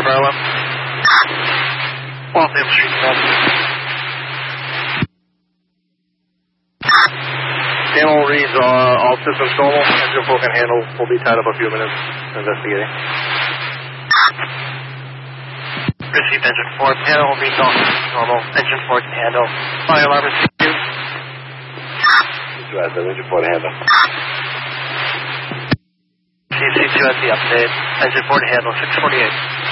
Bravo. Waltham Street, Channel reads all systems normal. Engine 4 can handle. We'll be tied up a few minutes investigating. Received engine 4. Panel reads all systems normal. Engine 4 can handle. Fire alarm is C2. C2 has the engine 4 to handle. C2 has the update. Engine 4 to handle. 648.